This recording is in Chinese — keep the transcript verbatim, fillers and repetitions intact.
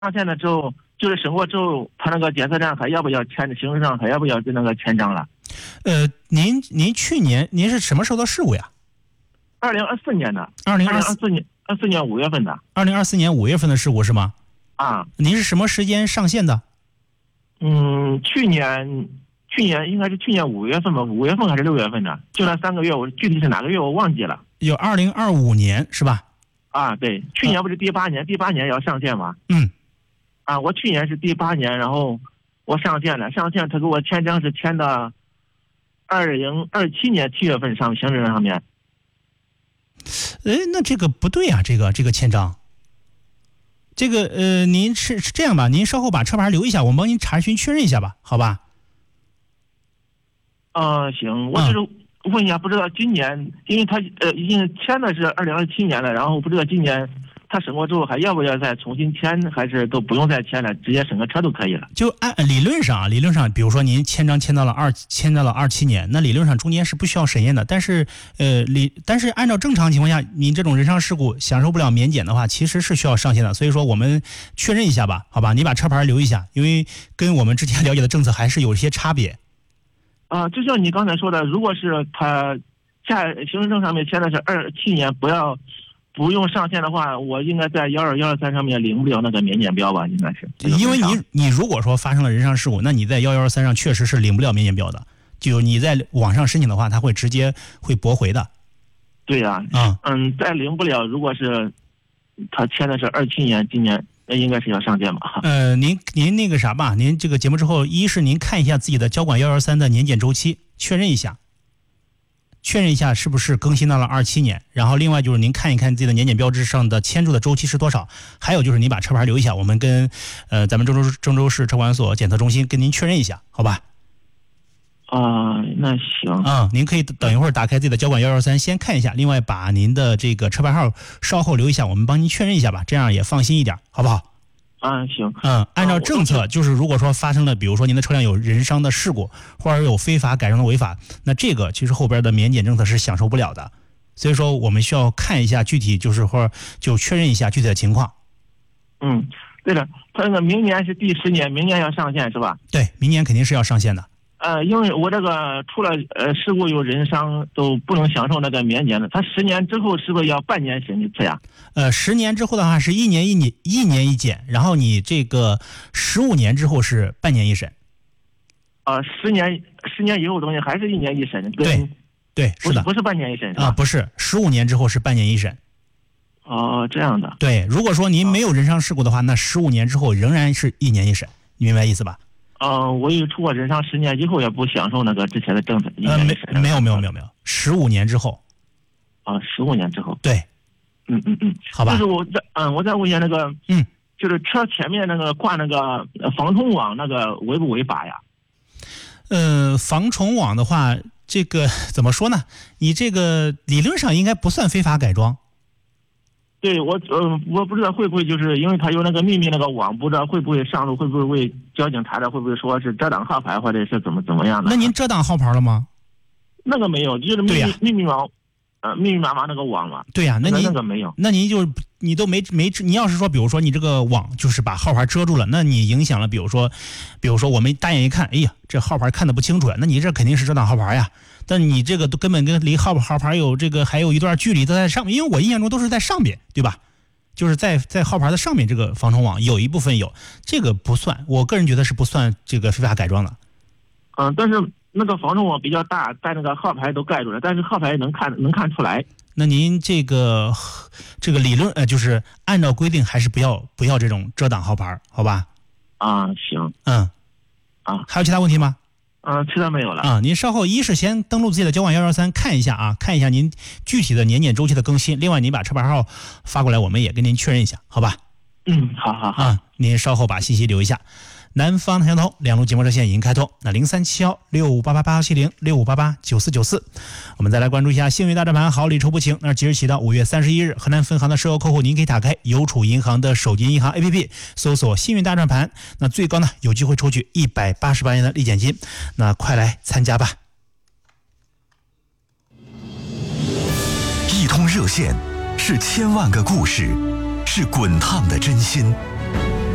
上线了之后，就是审过之后，他那个检测站还要不要签？行驶上还要不要那个签章了？ 呃，您您去年您是什么时候的事故呀？ 二零二四年的。 二零二四年二四年五月份的。 二零二四年五月份的事故是吗？ 啊。 您是什么时间上线的？ 嗯，去年去年应该是去年五月份吧，五月份还是六月份的，就那三个月，我具体是哪个月我忘记了。 有二零二五年是吧？ 啊，对，去年不是第八年，第八年要上线吗？ 嗯。 啊，我去年是第八年，然后我上线了，上线他给我签章是签的二零二七年七月份上行驶证上面。 哎，那这个不对啊，这个这个签章。这个呃，您是是这样吧？您稍后把车牌留一下，我们帮您查询确认一下吧，好吧？ 啊、呃，行，我就是问一下，不知道今年，因为他呃已经签的是二零二七年了，然后不知道今年他审过之后还要不要再重新签，还是都不用再签了，直接审个车都可以了。 就按理论上啊，理论上，比如说您签章签到了二签到了二七年，那理论上中间是不需要审验的。但是呃理，但是按照正常情况下，您这种人伤事故享受不了免检的话，其实是需要上线的。所以说我们确认一下吧，好吧？你把车牌留一下，因为跟我们之前了解的政策还是有一些差别。 啊、呃，就像你刚才说的，如果是他下行驶证上面签的是二七年，不要。不用上线的话，我应该在幺二幺二三上面领不了那个免检标吧？应该是， 因为你你如果说发生了人伤事故，那你在幺幺二三上确实是领不了免检标的。就你在网上申请的话，他会直接会驳回的。 对呀、啊，嗯嗯，再领不了，如果是他签的是二七年，今年那应该是要上线吧？ 呃，您您那个啥吧，您这个节目之后，一是您看一下自己的交管幺幺三的年检周期，确认一下。确认一下是不是更新到了二七年，然后另外就是您看一看自己的年检标志上的签注的周期是多少，还有就是您把车牌留一下，我们跟呃咱们郑州郑州市车管所检测中心跟您确认一下，好吧？ 啊、呃，那行啊、嗯，您可以等一会儿打开自己的交管幺幺三先看一下，另外把您的这个车牌号稍后留一下，我们帮您确认一下吧，这样也放心一点，好不好？ 啊，行， 嗯，按照政策，就是如果说发生了，比如说您的车辆有人伤的事故，或者有非法改装的违法，那这个其实后边的免检政策是享受不了的，所以说我们需要看一下具体，就是或者就确认一下具体的情况。 嗯，对了，他那个明年是第十年，明年要上线是吧？ 对，明年肯定是要上线的。 呃，因为我这个除了呃事故有人伤都不能享受那个免检的，他十年之后是不是要半年审一次呀？ 呃，十年之后的话是一年一年一年一检，然后你这个十五年之后是半年一审。 啊、呃，十年十年以后东西还是一年一审？ 对，对，是的， 不是半年一审是吧？ 啊，不是，十五年之后是半年一审。 哦，这样的。 对，如果说您没有人伤事故的话，那十五年之后仍然是一年一审，你明白意思吧？ 嗯、呃，我有出过人伤，十年以后也不享受那个之前的政策。 呃，没没有没有没有没有，十五年之后。 啊，十五年之后。 对， 嗯嗯嗯， 好吧。 就是我再嗯，我再问一下那个， 嗯， 就是车前面那个挂那个防虫网那个违不违法呀？ 呃，防虫网的话，这个怎么说呢？你这个理论上应该不算非法改装。 对，我呃，我不知道会不会就是因为他有那个秘密那个网，不知道会不会上路，会不会为交警查的，会不会说是遮挡号牌或者是怎么怎么样的？ 那您遮挡号牌了吗？ 那个没有，就是秘密、 啊、 密密麻呃密密麻麻那个网嘛。 对呀、啊，那你那个没有， 那您就你都没没你要是说，比如说你这个网就是把号牌遮住了，那你影响了，比如说，比如说我们大眼一看，哎呀，这号牌看得不清楚呀，那你这肯定是遮挡号牌呀。但你这个都根本跟离号号牌有这个还有一段距离，都在上面，因为我印象中都是在上边，对吧？就是在在号牌的上面，这个防虫网有一部分有，这个不算，我个人觉得是不算这个非法改装的。 嗯，但是那个防虫网比较大，但那个号牌都盖住了，但是号牌能看能看出来。 那您这个这个理论呃，就是按照规定还是不要不要这种遮挡号牌，好吧？ 啊，行， 嗯， 啊， 还有其他问题吗？ 嗯，其他没有了啊。您稍后一是先登录自己的交管幺幺三看一下啊，看一下您具体的年检周期的更新。另外，您把车牌号发过来，我们也跟您确认一下，好吧？ 嗯，好好好。 啊，您稍后把信息留一下。南方太阳通两路节目热线已经开通，那零三七幺六五八八八七零六五八八九四九四。我们再来关注一下幸运大转盘好礼抽不清。那即日起到五月三十一日，河南分行的售后客户，您可以打开邮储银行的手机银行 A P P， 搜索幸运大转盘，那最高呢有机会抽取一百八十万元的立减金，那快来参加吧。 一通热线是千万个故事，是滚烫的真心。